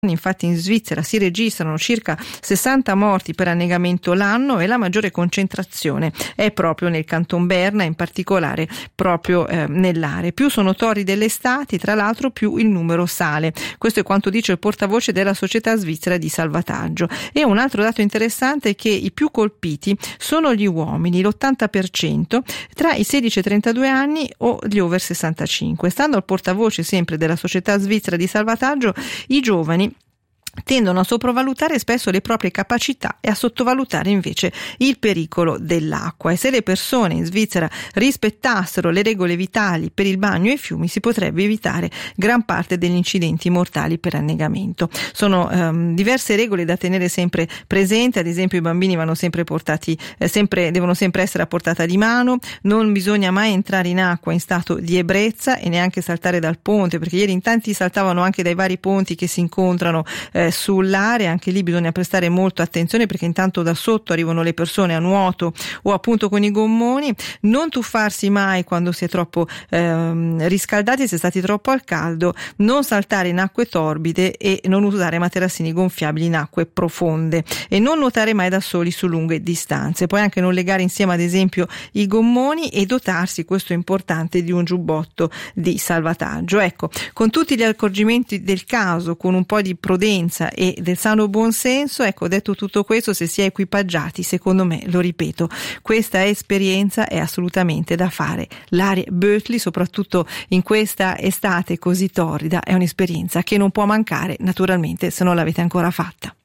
Infatti in Svizzera si registrano circa 60 morti per annegamento l'anno e la maggiore concentrazione è proprio nel Canton Berna, in particolare proprio nell'area. Più sono torride le estati, tra l'altro più il numero sale. Questo è quanto dice il portavoce della Società Svizzera di Salvataggio. E un altro dato interessante è che i più colpiti sono gli uomini, l'80%, tra i 16 e i 32 anni o gli over 65. Stando al portavoce sempre della Società Svizzera di Salvataggio, i giovani tendono a sopravvalutare spesso le proprie capacità e a sottovalutare invece il pericolo dell'acqua, e se le persone in Svizzera rispettassero le regole vitali per il bagno ai fiumi si potrebbe evitare gran parte degli incidenti mortali per annegamento. Sono diverse regole da tenere sempre presente, ad esempio i bambini vanno sempre portati devono sempre essere a portata di mano, non bisogna mai entrare in acqua in stato di ebbrezza e neanche saltare dal ponte, perché ieri in tanti saltavano anche dai vari ponti che si incontrano sull'area. Anche lì bisogna prestare molto attenzione, perché intanto da sotto arrivano le persone a nuoto o appunto con i gommoni. Non tuffarsi mai quando si è troppo riscaldati, se stati troppo al caldo, non saltare in acque torbide e non usare materassini gonfiabili in acque profonde e non nuotare mai da soli su lunghe distanze. Poi anche non legare insieme ad esempio i gommoni e dotarsi, questo è importante, di un giubbotto di salvataggio. Ecco, con tutti gli accorgimenti del caso, con un po' di prudenza e del sano buonsenso, ecco, detto tutto questo, se si è equipaggiati, secondo me, lo ripeto, questa esperienza è assolutamente da fare. L'area Bötli, soprattutto in questa estate così torrida, è un'esperienza che non può mancare, naturalmente, se non l'avete ancora fatta.